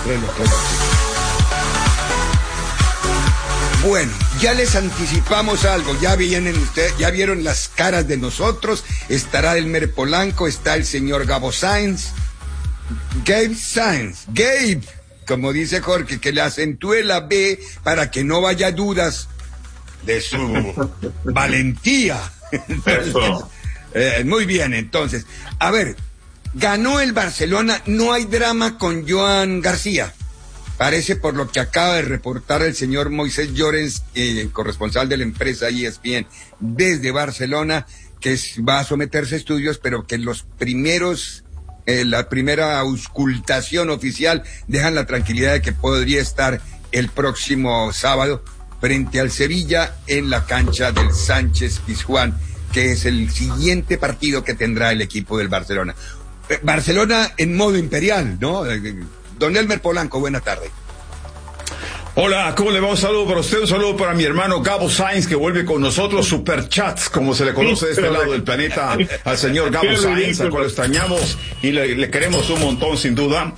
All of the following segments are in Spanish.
Bueno, ya les anticipamos algo, ya vieron las caras de nosotros, estará Elmer Polanco, está el señor Gabo Sainz, Gabe, como dice Jorge, que le acentúe la B para que no vaya dudas de su valentía. Muy bien, entonces, a ver, ganó el Barcelona, no hay drama con Joan García. Parece, por lo que acaba de reportar el señor Moisés Llorens, corresponsal de la empresa ESPN desde Barcelona, que va a someterse a estudios, pero que la primera auscultación oficial dejan la tranquilidad de que podría estar el próximo sábado frente al Sevilla en la cancha del Sánchez Pizjuán, que es el siguiente partido que tendrá el equipo del Barcelona. Barcelona en modo imperial, ¿no? Don Elmer Polanco, buena tarde. Hola, ¿cómo le va? Un saludo para usted, un saludo para mi hermano Gabo Sainz, que vuelve con nosotros, Superchats, como se le conoce de este lado del planeta, al señor Gabo Sainz, al cual extrañamos y le queremos un montón, sin duda.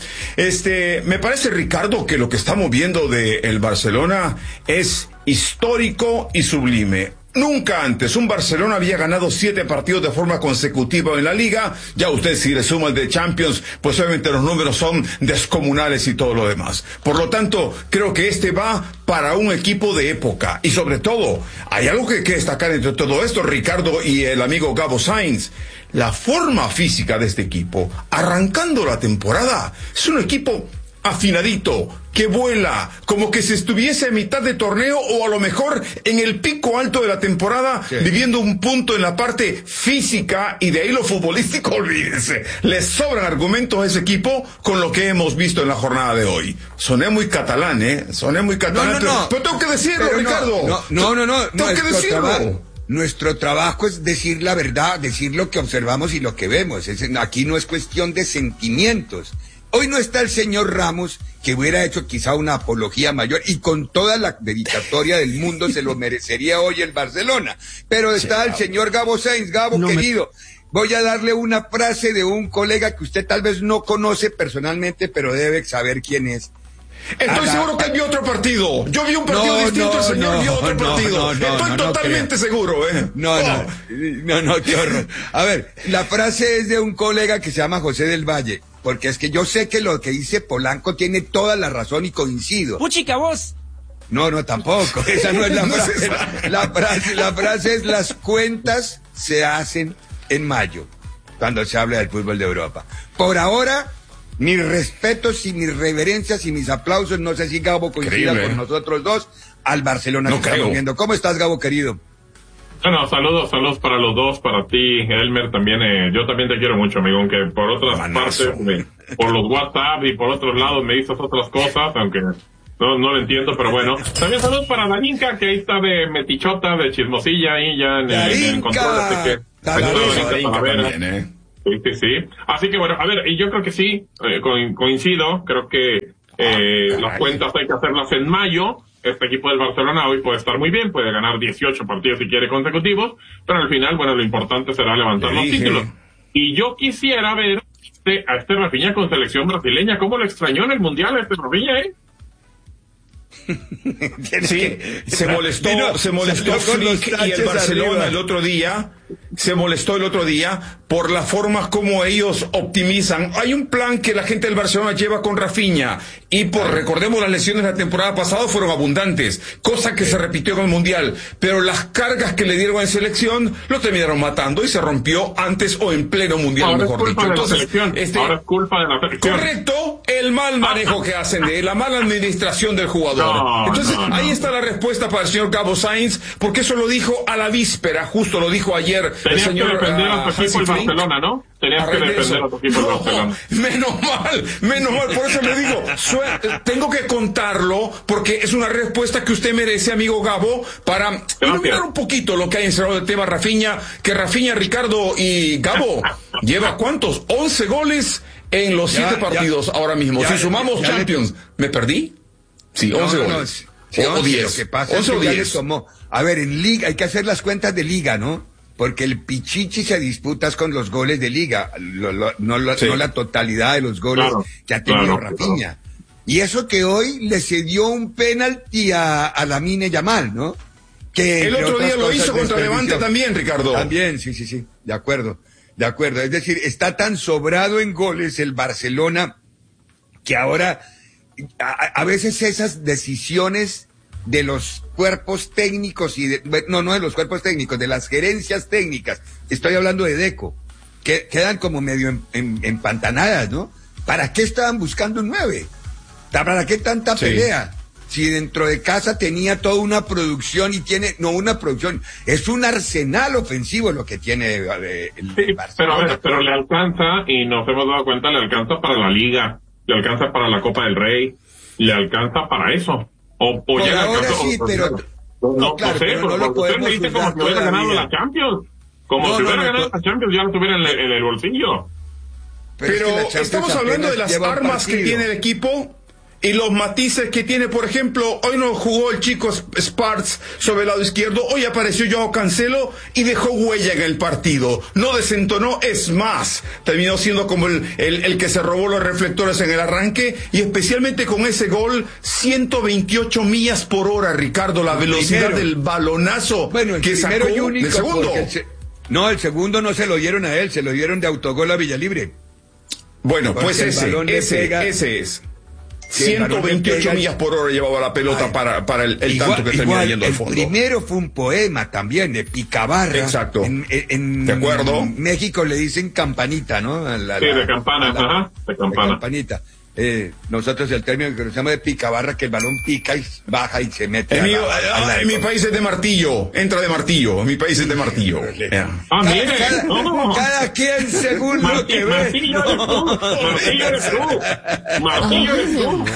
Me parece, Ricardo, que lo que estamos viendo de el Barcelona es histórico y sublime. Nunca antes un Barcelona había ganado 7 partidos de forma consecutiva en la Liga. Ya usted, si le suma el de Champions, pues obviamente los números son descomunales y todo lo demás. Por lo tanto, creo que va para un equipo de época. Y sobre todo, hay algo que hay que destacar entre todo esto, Ricardo y el amigo Gabo Sainz. La forma física de este equipo, arrancando la temporada, es un equipo afinadito, que vuela, como que se estuviese a mitad de torneo o a lo mejor en el pico alto de la temporada, sí, viviendo un punto en la parte física, y de ahí lo futbolístico, olvídense. Les sobran argumentos a ese equipo con lo que hemos visto en la jornada de hoy. Soné muy catalán, pero tengo que decirlo, Ricardo. Tengo que decirlo. Nuestro trabajo es decir la verdad, decir lo que observamos y lo que vemos. Aquí no es cuestión de sentimientos. Hoy no está el señor Ramos, que hubiera hecho quizá una apología mayor, y con toda la dedicatoria del mundo se lo merecería hoy el Barcelona. Pero está el señor Gabo Sainz. Gabo, querido, voy a darle una frase de un colega que usted tal vez no conoce personalmente, pero debe saber quién es. Estoy seguro que él vio otro partido. Yo vi un partido distinto, el señor vio otro partido. Estoy totalmente seguro, No, qué horror. A ver, la frase es de un colega que se llama José del Valle, porque es que yo sé que lo que dice Polanco tiene toda la razón y coincido. ¡Puchica, vos! No, tampoco. Esa no es la frase. La frase es: las cuentas se hacen en mayo, cuando se habla del fútbol de Europa. Por ahora, mis respetos y mis reverencias y mis aplausos, no sé si Gabo coincida con nosotros dos, al Barcelona que estamos viendo. ¿Cómo estás, Gabo, querido? Bueno, saludos para los dos, para ti, Elmer, también, yo también te quiero mucho, amigo, aunque por otras partes, por los WhatsApp y por otros lados me dices otras cosas, aunque no lo entiendo, pero bueno. También saludos para la Inca, que ahí está de metichota, de chismosilla, ahí ya en control, así que... Sí. Así que bueno, a ver, y yo creo que sí, coincido, creo que las cuentas hay que hacerlas en mayo. Este equipo del Barcelona hoy puede estar muy bien, puede ganar 18 partidos si quiere consecutivos, pero al final, bueno, lo importante será levantar los títulos. Y yo quisiera ver a este Rafinha con selección brasileña. ¿Cómo lo extrañó en el Mundial a este Rafinha, Sí, se molestó Flick y el Barcelona el otro día. Se molestó el otro día por la forma como ellos optimizan. Hay un plan que la gente del Barcelona lleva con Rafinha, y recordemos, las lesiones de la temporada pasada fueron abundantes, cosa que se repitió con el Mundial, pero las cargas que le dieron en selección lo terminaron matando y se rompió antes o en pleno Mundial, ahora mejor dicho. Entonces, ahora es culpa de la selección. Correcto, el mal manejo que hacen la mala administración del jugador. Entonces, ahí está la respuesta para el señor Gabo Sainz, porque eso lo dijo a la víspera, justo lo dijo ayer el señor que defender a tu equipo el Barcelona, ¿no? Tenías que defender a tu equipo el Barcelona. Menos mal, por eso le digo, tengo que contarlo, porque es una respuesta que usted merece, amigo Gabo, para iluminar un poquito lo que hay encerrado del tema Rafinha, que Rafinha, Ricardo y Gabo, lleva ¿cuántos? 11 goles en los 7 partidos ahora mismo. Si sumamos Champions, ¿me perdí? Sí, 11 goles. O 10. Lo que pasa es que ya le tomó. A ver, en Liga, hay que hacer las cuentas de Liga, ¿no? Porque el Pichichi se disputa con los goles de Liga, no la totalidad de los goles que ha tenido Rafinha. Y eso que hoy le cedió un penalti a Lamine Yamal, ¿no? Que el otro día lo hizo contra Levante también, Ricardo. También, sí, de acuerdo. Es decir, está tan sobrado en goles el Barcelona que ahora a veces esas decisiones de los cuerpos técnicos no de los cuerpos técnicos, de las gerencias técnicas, estoy hablando de Deco, que quedan como medio empantanadas, ¿no? ¿Para qué estaban buscando un 9? ¿Para qué tanta pelea? Si dentro de casa tenía toda una producción es un arsenal ofensivo lo que tiene el Barcelona. Pero le alcanza, y nos hemos dado cuenta, le alcanza para la Liga, le alcanza para la Copa del Rey, le alcanza para eso. O ya ahora sí, pero no lo podemos me dice como si hubiera ganado la Champions. Como si hubiera ganado la Champions, ya lo tuviera en el bolsillo. Pero estamos hablando de las armas que tiene el equipo y los matices que tiene. Por ejemplo, hoy no jugó el chico Sparks sobre el lado izquierdo, hoy apareció Joao Cancelo y dejó huella en el partido, no desentonó, es más, terminó siendo como el que se robó los reflectores en el arranque, y especialmente con ese gol, 128 millas por hora, Ricardo, la velocidad del balonazo que sacó del segundo. El segundo no se lo dieron a él, se lo dieron de autogol a Villalibre. Bueno, pues ese es. 128 millas por hora llevaba la pelota para el tanto que termina yendo al fondo. El primero fue un poema también de Picabarra. Exacto. ¿De acuerdo? En México le dicen campanita, ¿no? De campana, de campana. Campanita. Nosotros el término que conocemos de Picabarra, que el balón pica y baja y se mete. En mi país es de martillo, entra de martillo, en mi país es de martillo. Cada quien según lo que ve. Martillo eres tú.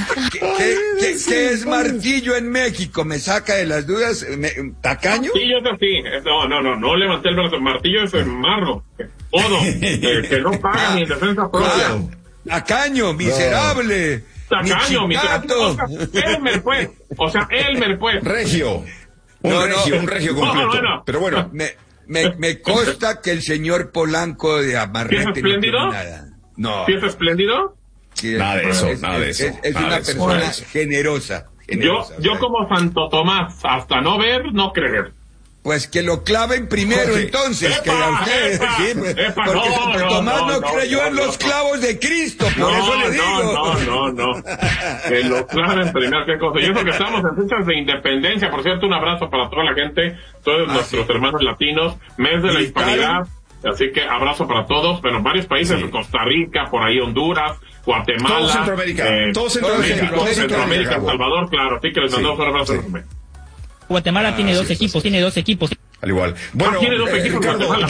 ¿Qué es martillo en México? Me saca de las dudas. ¿Tacaño? Martillo es así. No levanté el brazo. Martillo es el marro. Codo. Que no paga ni en defensa propia. Tacaño, miserable. Tacaño, miserable. Elmer, pues. Elmer, pues. Regio. Un regio completo. No. Pero bueno. Me consta que el señor Polanco de Amarrete no tiene nada. No. ¿Sí es espléndido? Sí, nada de eso. Es una persona generosa. Yo como Santo Tomás, hasta no ver, no creer. Pues que lo claven primero, entonces, que a ustedes, porque Santo Tomás no creyó en los clavos de Cristo, por eso le digo. No. Que lo claven primero, qué cosa. Y eso que estamos en fechas de independencia, por cierto, un abrazo para toda la gente, todos nuestros hermanos latinos, mes de la hispanidad, así que abrazo para todos, bueno, varios países, Costa Rica, por ahí Honduras, Guatemala, todo Centroamérica, El Salvador, claro, así que les mandamos un abrazo enorme. Guatemala tiene dos equipos. Al igual. Bueno, Ricardo,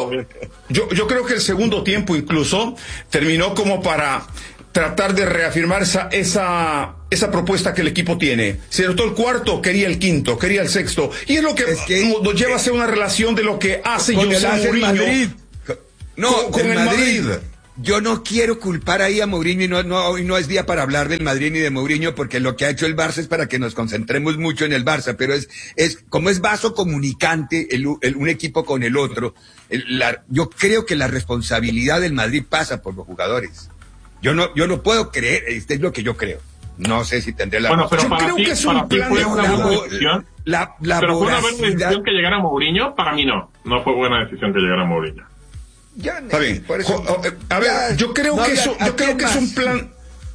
yo creo que el segundo tiempo incluso terminó como para tratar de reafirmar esa propuesta que el equipo tiene. Se notó el cuarto, quería el quinto, quería el sexto. Y es lo que nos lleva a hacer una relación de lo que hace José Mourinho con el Madrid. Yo no quiero culpar ahí a Mourinho y no es día para hablar del Madrid ni de Mourinho, porque lo que ha hecho el Barça es para que nos concentremos mucho en el Barça, pero es como es vaso comunicante un equipo con el otro. Yo creo que la responsabilidad del Madrid pasa por los jugadores. Yo no puedo creer, es lo que yo creo. No sé si tendré la razón. Yo creo que es un plan de juego. Pero fue una buena decisión que llegara Mourinho, para mí no fue buena decisión que llegara Mourinho. Está bien. A ver, yo creo que es un plan.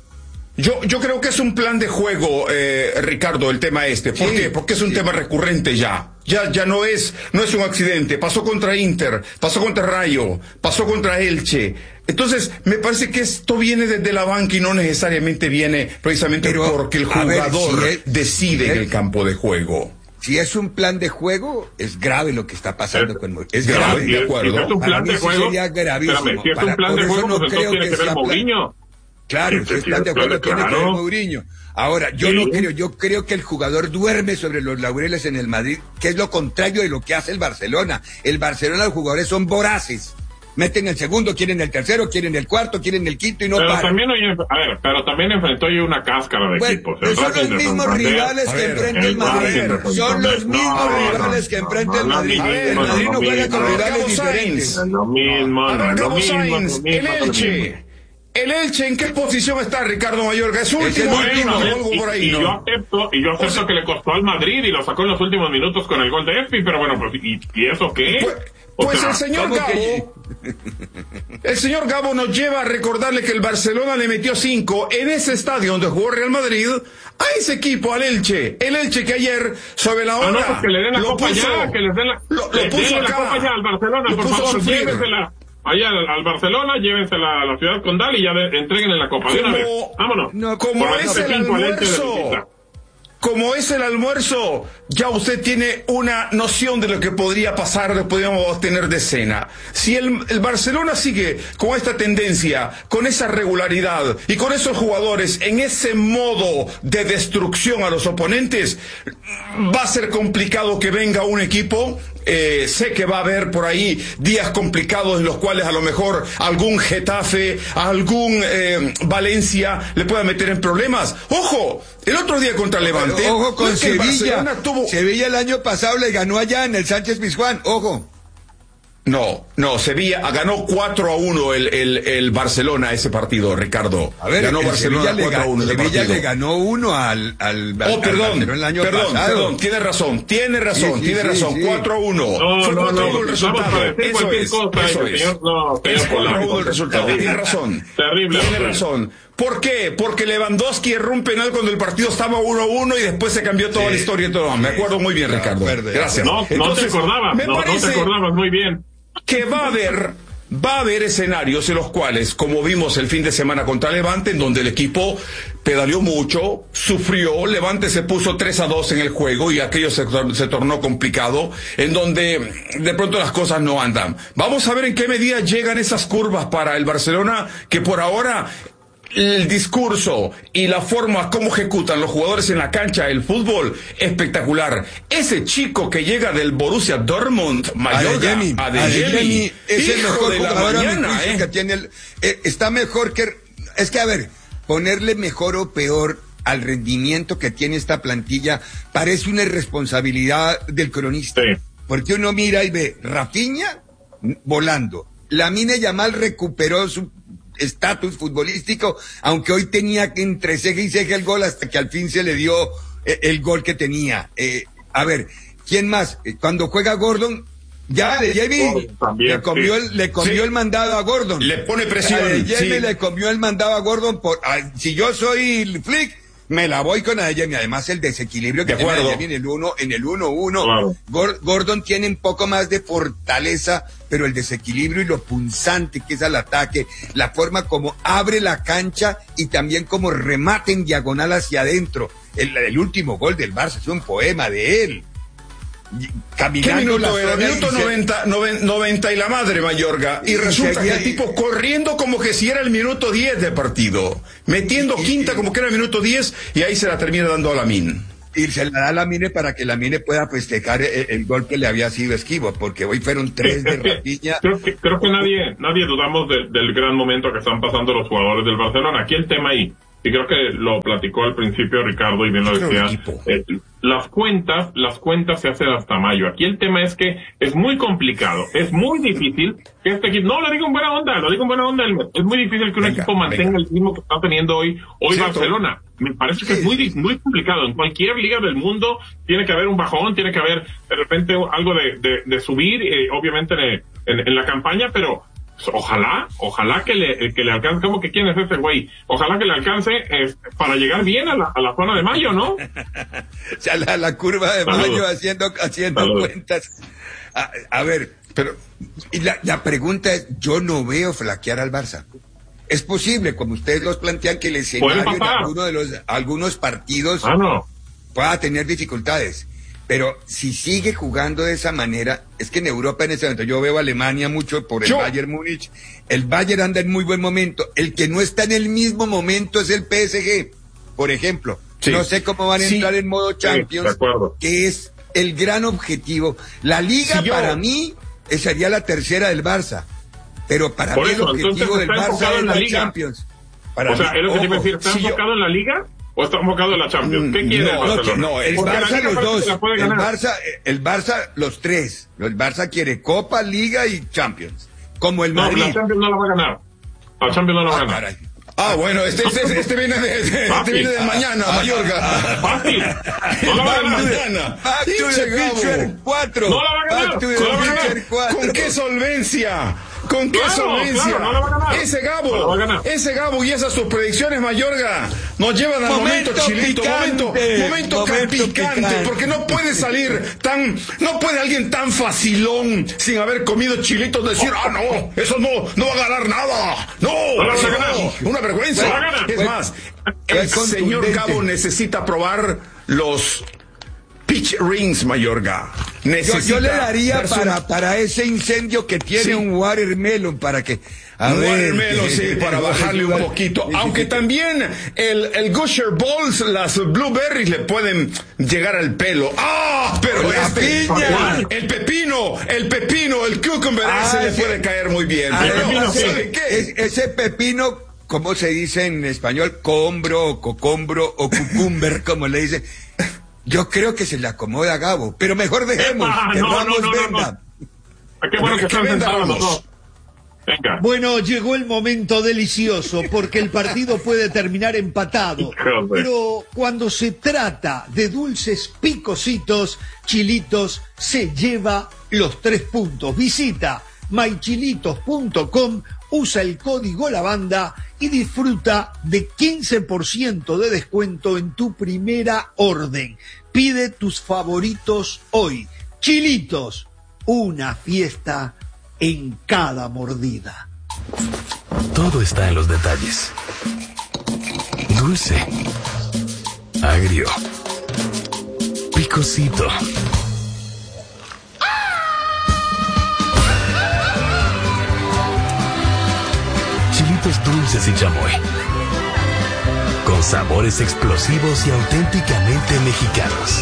Yo creo que es un plan de juego, Ricardo, el tema este. ¿Por qué? Porque es un tema recurrente ya. Ya no es un accidente. Pasó contra Inter, pasó contra Rayo, pasó contra Elche. Entonces, me parece que esto viene desde la banca y no necesariamente viene precisamente porque el jugador decide en el campo de juego. Si es un plan de juego, es grave lo que está pasando con Mourinho. Es grave, de acuerdo. Si es un plan de juego, sería gravísimo. Si es un plan de juego, pues entonces tiene que ver Mourinho. Claro, si es plan de juego, tiene que ver Mourinho. Ahora, yo creo que el jugador duerme sobre los laureles en el Madrid, que es lo contrario de lo que hace el Barcelona. El Barcelona, los jugadores son voraces. Meten el segundo, quieren el tercero, quieren el cuarto, quieren el quinto y no paran. Pero también enfrentó yo una cáscara de equipos. Son los mismos rivales que enfrenta el Madrid. Son los mismos rivales que enfrenta el Madrid. El Madrid no juega con rivales diferentes. Lo mismo. El ¿El Elche en qué posición está, Ricardo Mayorga? ¿Es último o algo por ahí? Yo acepto que le costó al Madrid y lo sacó en los últimos minutos con el gol de Espi, pero bueno, pues, ¿y eso qué? Pues el señor Gabo nos lleva a recordarle que el Barcelona le metió 5 en ese estadio donde jugó Real Madrid a ese equipo, al Elche. El Elche que ayer, sobre la hora, pues que le den la copa ya, que les den la copa ya al Barcelona, por favor, llévensela. Allá al Barcelona, llévensela a la ciudad condal y ya entreguen en la copa. De una vez. Vámonos. No, como es el almuerzo, ya usted tiene una noción de lo que podría pasar, lo que podríamos tener de cena. Si el Barcelona sigue con esta tendencia, con esa regularidad y con esos jugadores en ese modo de destrucción a los oponentes, va a ser complicado que venga un equipo. Sé que va a haber por ahí días complicados en los cuales a lo mejor algún Getafe, algún Valencia le pueda meter en problemas. ¡Ojo! El otro día contra Levante. Ojo con Sevilla. Sevilla el año pasado le ganó allá en el Sánchez Pizjuán. Ojo. No, Sevilla ganó 4-1 el Barcelona ese partido, Ricardo. A ver, ganó Barcelona 4-1. Sevilla le ganó 1 al Barcelona el año pasado. Perdón, tiene razón, 4-1. Fue 4-1 el resultado. Eso es. Es 4-1 el resultado. Tiene razón. Terrible. Tiene razón. ¿Por qué? Porque Lewandowski erró un penal cuando el partido estaba 1-1 y después se cambió toda la historia y todo. Me acuerdo muy bien, Ricardo. Gracias. No te acordabas. No te acordabas muy bien. Que va a haber escenarios en los cuales, como vimos el fin de semana contra Levante, en donde el equipo pedaleó mucho, sufrió, Levante se puso 3-2 en el juego y aquello se tornó complicado, en donde de pronto las cosas no andan. Vamos a ver en qué medida llegan esas curvas para el Barcelona, que por ahora el discurso y la forma como ejecutan los jugadores en la cancha, el fútbol, espectacular. Ese chico que llega del Borussia Dortmund, Adeyemi, es el mejor jugador mañana, que tiene está mejor que... Es que, a ver, ponerle mejor o peor al rendimiento que tiene esta plantilla parece una irresponsabilidad del cronista. Sí. Porque uno mira y ve Rafinha volando. Lamine Yamal recuperó su estatus futbolístico, aunque hoy tenía que entre ceja y ceja el gol hasta que al fin se le dio el gol que tenía. A ver, ¿quién más? Cuando juega Gordon, ya de Jamie le comió el mandado a Gordon. Le pone presión. Le comió el mandado a Gordon si yo soy Flick, me la voy con Adeyemi. Además, el desequilibrio que tiene Adeyemi en el 1-1. Claro. Gordon tiene un poco más de fortaleza, pero el desequilibrio y lo punzante que es al ataque, la forma como abre la cancha y también como remate en diagonal hacia adentro. El último gol del Barça es un poema de él. Caminando. ¿Qué minuto era? Minuto 90 y la madre, Mayorga. Y resulta que el tipo corriendo como que si era el minuto 10 de partido, metiendo quinta como que era el minuto 10 y ahí se la termina dando a Lamine. Y se la da a Lamine para que Lamine pueda festejar el gol que le había sido esquivo, porque hoy fueron 3 de Rafinha. Creo que nadie dudamos del gran momento que están pasando los jugadores del Barcelona. Aquí el tema ahí, y creo que lo platicó al principio Ricardo y bien lo decía, las cuentas se hacen hasta mayo. Aquí el tema es que es muy complicado, es muy difícil que este equipo, no lo digo en buena onda, es muy difícil que un equipo mantenga el ritmo que está teniendo hoy Barcelona. Me parece que es muy complicado. En cualquier liga del mundo tiene que haber un bajón, tiene que haber de repente algo de subir, obviamente en la campaña, pero ojalá que le alcance. ¿Cómo que quién es ese güey? Ojalá que le alcance para llegar bien a la zona de mayo, ¿no? O sea, la curva de mayo haciendo cuentas. A ver, pero la pregunta es, yo no veo flaquear al Barça. Es posible, como ustedes los plantean, que el escenario en algunos partidos pueda tener dificultades. Pero si sigue jugando de esa manera, es que en Europa en ese momento, yo veo a Alemania mucho por el Bayern Múnich, el Bayern anda en muy buen momento, el que no está en el mismo momento es el PSG, por ejemplo. Sí. No sé cómo van a entrar en modo Champions, que es el gran objetivo. La Liga para mí sería la tercera del Barça, pero para mí el objetivo del Barça es la Champions. O sea, es lo que te iba a decir, ¿está enfocado en la Liga? ¿O está enfocado en la Champions? ¿Qué quiere el Barcelona? No, el Barça los dos. El Barça los tres. El Barça quiere Copa, Liga y Champions. Como el Madrid. No, la Champions no la va a ganar. La Champions no la va a ganar. Bueno, este viene de mañana, Mayorga. Fácil. No la va a ganar. Mañana. Back to the Future 4. No la va a ganar. Back to the Future 4. ¿Con qué solvencia? ¿Con qué solvencia? Claro, no la va a ganar. Ese No la va a ganar. Gabo y esas sus predicciones, Mayorga, nos llevan al momento chilito, momento picante, porque no puede alguien tan facilón sin haber comido chilitos decir, no, eso no va a ganar nada. No, va a ganar. Una vergüenza. No va a ganar. Es más, el señor Gabo necesita probar los pitch rings, Mayorga. Yo le daría para ese incendio que tiene un watermelon para que... Watermelon, sí, para bajarle un poquito. Aunque también el Gusher Balls, las blueberries le pueden llegar al pelo. Pero la piña. el pepino, el cucumber, ese le puede caer muy bien. ¿Sabe qué? Ese pepino, ¿cómo se dice en español? Combro, o cocombro, o cucumber, como le dice. Yo creo que se le acomoda a Gabo, pero mejor dejemos que Ramos venda. Qué bueno que están sentados los dos. Venga. Bueno, llegó el momento delicioso porque el partido puede terminar empatado. Pero cuando se trata de dulces picositos, Chilitos se lleva los 3 puntos. Visita mychilitos.com, usa el código LABANDA y disfruta de 15% de descuento en tu primera orden. Pide tus favoritos hoy. Chilitos, una fiesta en cada mordida. Todo está en los detalles. Dulce, agrio, picosito. Chilitos dulces y chamoy, con sabores explosivos y auténticamente mexicanos.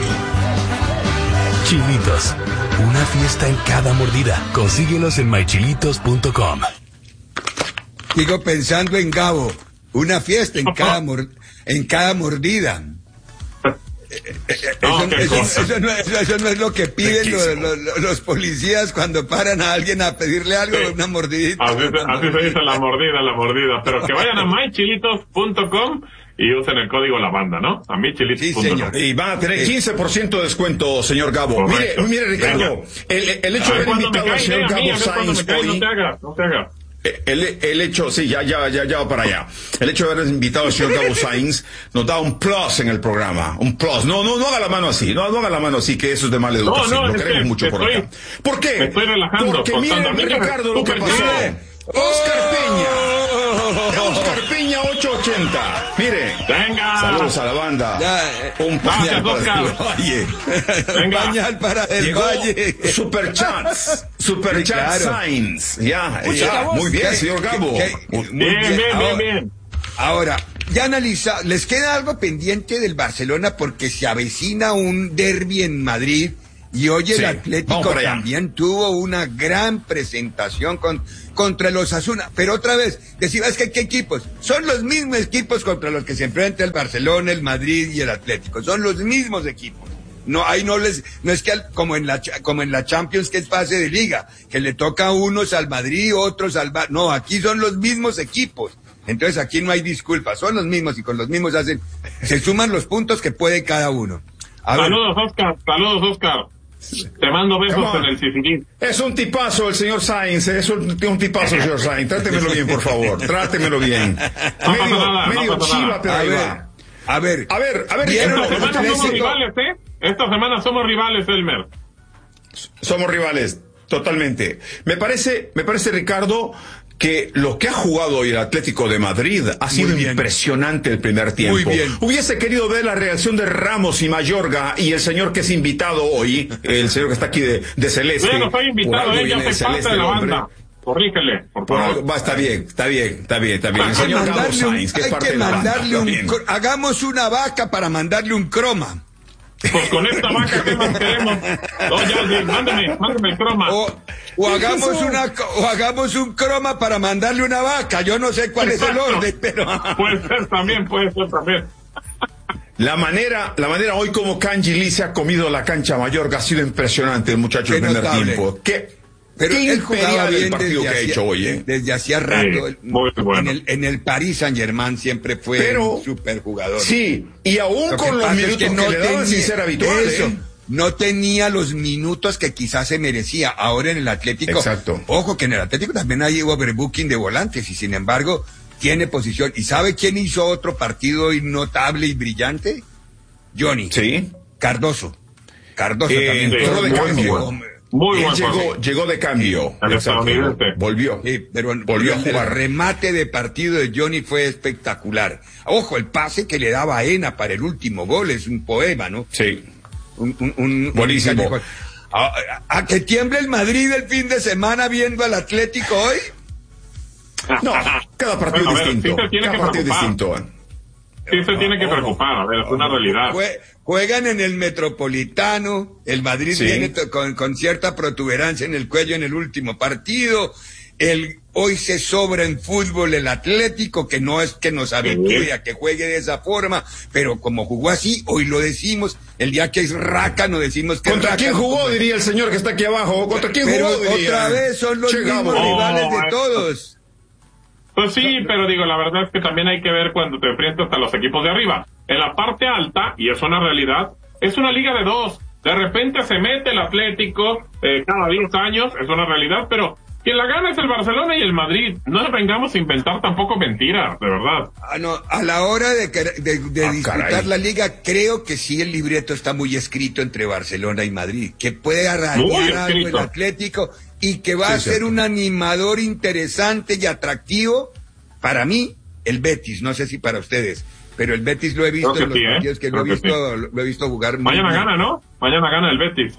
Chilitos, una fiesta en cada mordida. Consíguelos en mychilitos.com. Sigo pensando en Gabo, una fiesta en cada mordida. Eso no es lo que piden los policías cuando paran a alguien a pedirle algo, una mordidita. Así se dice la mordida. Pero que vayan a mychilitos.com y usen el código LABANDA, ¿no? A mychilitos.com. Sí, señor. Y van a tener 15% de descuento, señor Gabo. Mire, Ricardo, el hecho de haber invitado al señor Gabo Sainz hoy... No te hagas. El hecho, sí, ya va para allá. El hecho de haber invitado al señor Gabo Sainz nos da un plus en el programa. Un plus. No haga la mano así. No haga la mano así, que eso es de mala educación. Lo queremos mucho por acá. ¿Por qué? Me estoy relajando. Porque miren, Ricardo, lo que pasó. Oscar Peña 880. Mire. Venga. Saludos a la banda. Un pañal para el Valle. Un pañal para el Valle. Superchats Sainz. Muy bien, señor Gabo. Bien. Ahora, ya analiza, les queda algo pendiente del Barcelona porque se avecina un derbi en Madrid. Y hoy el Atlético también tuvo una gran presentación contra los Osasuna. Pero otra vez, decías que ¿qué equipos? Son los mismos equipos contra los que se enfrenta el Barcelona, el Madrid y el Atlético. Son los mismos equipos. No es que como en la Champions, que es fase de liga, que le toca a unos al Madrid, otros al no, aquí son los mismos equipos. Entonces aquí no hay disculpas, son los mismos y con los mismos se suman los puntos que puede cada uno. Saludos, Oscar. Te mando besos en el Sicilín. Es un tipazo el señor Sainz, es un tipazo el señor Sainz. Trátemelo bien, por favor, trátemelo bien. Medio chiva, pero ahí va. A ver. Esta semana somos rivales, ¿eh? Esta semana somos rivales, Elmer. Somos rivales, totalmente. Me parece, Ricardo, que lo que ha jugado hoy el Atlético de Madrid ha sido impresionante el primer tiempo. Muy bien. Hubiese querido ver la reacción de Ramos y Mayorga y el señor que es invitado hoy, el señor que está aquí de Celeste. Yo no soy invitado, ya se parte de la banda. Corrígele, por favor. Está bien. El señor Gabo Sainz, que es parte de la banda. Hagamos una vaca para mandarle un croma. Pues con esta vaca, ¿qué más queremos? Mándeme el croma. O hagamos un croma para mandarle una vaca. Yo no sé cuál es el orden, pero... Puede ser también. La manera hoy como Kanji Lee se ha comido la cancha Mayorga ha sido impresionante, el muchacho, el primer tiempo. Pero él jugaba bien el partido que ha hecho hoy, desde hacía rato. muy bueno. En el Paris Saint-Germain siempre fue un superjugador. Sí, y aún con los minutos que le daban sin ser habitual. No tenía los minutos que quizás se merecía. Ahora en el Atlético, exacto. Ojo que en el Atlético también hay overbooking de volantes y sin embargo tiene posición. ¿Y sabe quién hizo otro partido notable y brillante? Johnny. Sí. Cardoso también. Entró de cambio. Muy buen llegó de cambio. Volvió. Sí, pero volvió a jugar. El remate de partido de Johnny fue espectacular. Ojo, el pase que le daba a Ena para el último gol es un poema, ¿no? Sí. Buenísimo. ¿A que tiemble el Madrid el fin de semana viendo al Atlético hoy? No, cada partido es distinto. Cada partido es distinto. Sí se tiene que preocupar, a ver, es una realidad. Juegan en el Metropolitano, el Madrid viene con cierta protuberancia en el cuello en el último partido, hoy se sobra en fútbol el Atlético, que no es que nos habitúe a que juegue de esa forma, pero como jugó así, hoy lo decimos, el día que es rácano decimos que ¿Contra quién jugó, diría el señor que está aquí abajo? ¿Contra quién jugó, diría? Otra vez son los mismos rivales de todos. Pues sí, pero digo, la verdad es que también hay que ver cuando te enfrentas a los equipos de arriba. En la parte alta, y es una realidad, es una liga de dos. De repente se mete el Atlético cada 10 años, es una realidad, pero quien la gana es el Barcelona y el Madrid. No nos vengamos a inventar tampoco mentiras, de verdad. A la hora de disputar la liga, creo que sí el libreto está muy escrito entre Barcelona y Madrid, que puede arañar algo el Atlético y que va a ser un animador interesante y atractivo para mí, el Betis, no sé si para ustedes, pero el Betis lo he visto en los partidos que lo he visto jugar muy Mañana bien. Gana, ¿no? Mañana gana el Betis.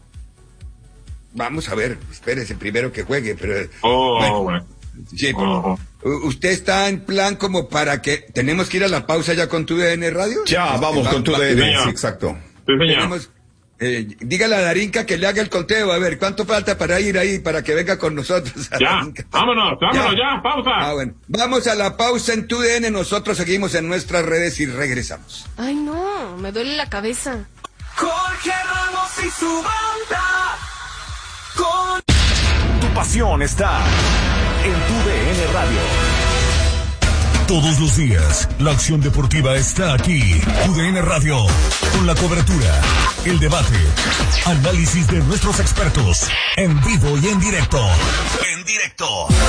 Vamos a ver, espérese primero que juegue, pero bueno. Sí, ¿usted está en plan como para que tenemos que ir a la pausa ya con TUDN Radio? Ya, vamos con TUDN, sí, exacto. Sí, señor. Dígale a Darinka que le haga el conteo, a ver, ¿cuánto falta para ir ahí, para que venga con nosotros? Ya, vámonos, pausa. Bueno, vamos a la pausa en TUDN, nosotros seguimos en nuestras redes y regresamos. Ay, no, me duele la cabeza. Jorge Ramos y su banda. Tu pasión está en TUDN Radio. Todos los días, la acción deportiva está aquí. TUDN Radio, con la cobertura, el debate, análisis de nuestros expertos, en vivo y en directo.